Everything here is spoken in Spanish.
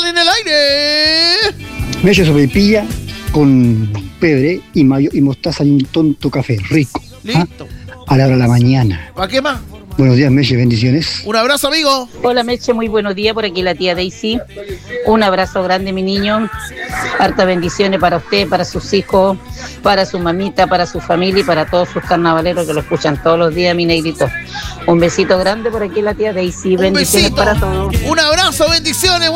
en el aire. Meche sopaipilla con pebre y mayo y mostaza y un tonto café rico. Listo. A la hora de la mañana. ¿Para qué más? Buenos días, Meche, bendiciones. Un abrazo, amigo. Hola Meche, muy buenos días, por aquí la tía Daisy. Un abrazo grande, mi niño. Hartas bendiciones para usted, para sus hijos, para su mamita, para su familia y para todos sus carnavaleros que lo escuchan todos los días, mi negrito. Un besito grande por aquí la tía Daisy. Bendiciones para todos. Un abrazo, bendiciones.